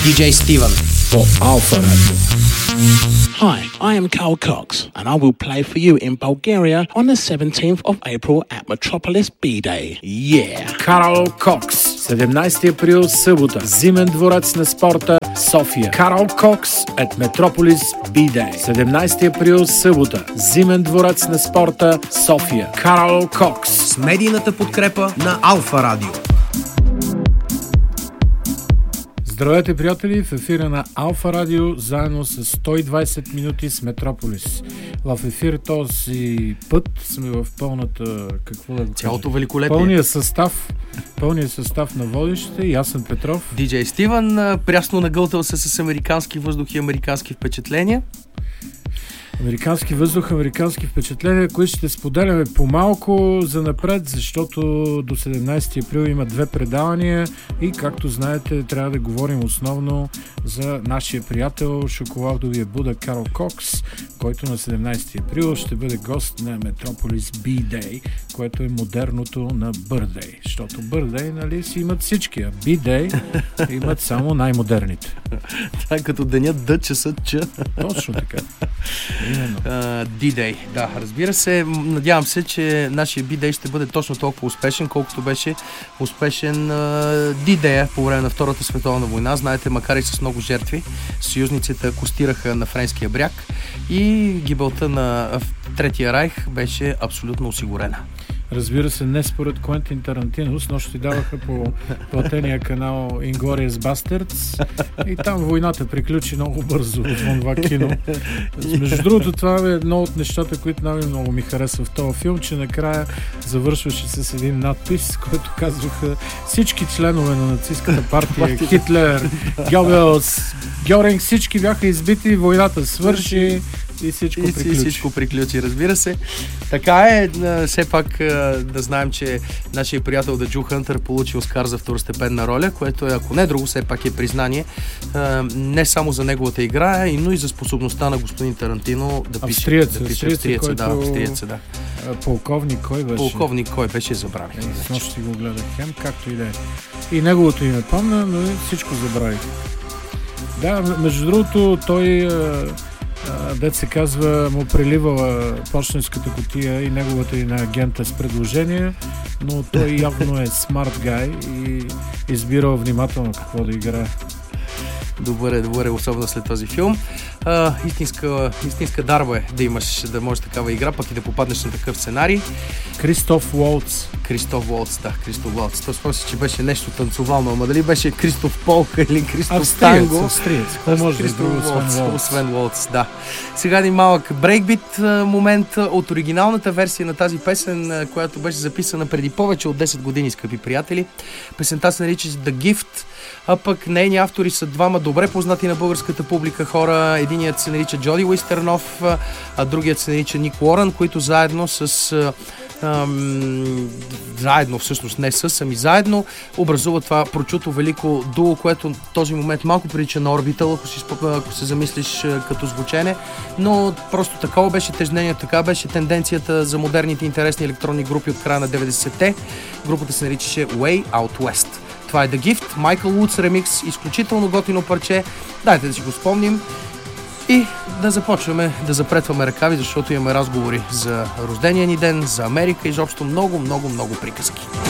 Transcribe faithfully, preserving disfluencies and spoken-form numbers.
ди джей Steven по Alpha Radio. Hi, I am Carl Cox, and I will play for you in Bulgaria on the seventeenth of April at Metropolis B-Day. Yeah! Карл Кокс, седемнайсети април, събота, Зимен дворец на спорта, София. Карл Кокс at Metropolis B-Day. седемнайсети април, събота, Зимен дворец на спорта, София. Карл Кокс. С медийната подкрепа на Alpha Radio. Здравейте, приятели! В ефира на Alpha Radio, заедно с сто и двайсет минути с Метрополис. В ефир този път сме в пълната... Какво да го кажа? Цялото великолепие. Пълния състав, пълния състав на водещите. Ясен Петров. ди джей Steven, прясно нагълтал се с американски въздух и американски впечатления. Американски въздух, американски впечатления, които ще споделяме по-малко за напред, защото до седемнайсети април има две предавания и, както знаете, трябва да говорим основно за нашия приятел, шоколадовия Буда Карл Кокс, който на седемнайсети април ще бъде гост на Metropolis B-Day, което е модерното на Birthday, защото Birthday, нали, си имат всички, а B-Day имат само най-модерните. Това е като денят Д, часът Ч. Точно така. Uh, D-Day, да, разбира се. Надявам се, че нашия B-Day ще бъде точно толкова успешен, колкото беше успешен uh, D-Day по време на Втората световна война. Знаете, макар и с много жертви, съюзниците акостираха на френския бряг и гибелта на Третия райх беше абсолютно осигурена. Разбира се, не според Куентин Тарантино, с нощ ти даваха по платения канал Inglourious Basterds и там войната приключи много бързо от това кино. Между другото, това е едно от нещата, които най-много ми харесва в този филм, че накрая завършваше с един надпис, който казваха всички членове на нацистската партия, Хитлер, Гьобелс, Гьоринг, всички бяха избити, войната свърши. И всичко и, приключи. И всичко приключи, разбира се. Така е, все пак да знаем, че нашия приятел Даджу Хънтър получи Оскар за второстепенна роля, което е, ако не друго, все пак е признание не само за неговата игра, но и за способността на господин Тарантино да пише. Австриец, да пише австриец, австриец, който... да, австриец, да. Полковник кой беше? Полковник кой беше, забравих. Е, с нощ си го гледах хем, както и да е. И неговото име помня, но всичко забравих. Да, между другото, той... дет се казва, му преливала почтенската кутия и неговата и на агента с предложение, но той явно е смарт гай и избирал внимателно какво да играе. Добър е, добър е, особено след този филм. А, истинска, истинска дарба е да имаш, да можеш такава игра, пък и да попаднеш на такъв сценарий. Кристоф Уолтс. Кристоф Уолтс, да, Кристоф Уолтс. То спомня, че беше нещо танцовално, ама дали беше Кристоф Полка или Кристоф Австриец, Танго? Австриец. Какво може да друго, освен Уолтс? Освен Уолтс, да. Сега един малък брейкбит момент от оригиналната версия на тази песен, която беше записана преди повече от десет години, скъпи приятели. Песента се нарича The Gift, а пък нейни автори са двама добре познати на българската публика хора. Единият се нарича Джоди Уистернов, а другият се нарича Ник Уорън, които заедно с... Ам, заедно, всъщност не с, ами заедно образува това прочуто велико дуо, което в този момент малко прилича на Orbital, ако, си, ако се замислиш като звучене, но просто такова беше тежнението, така беше тенденцията за модерните интересни електронни групи от края на деветдесетте. Групата се наричаше Way Out West. Това е The Gift, Майкъл Вудс ремикс, изключително готино парче. Дайте да си го спомним и да започваме да запретваме ръкави, защото имаме разговори за рождения ни ден, за Америка и изобщо много, много, много приказки.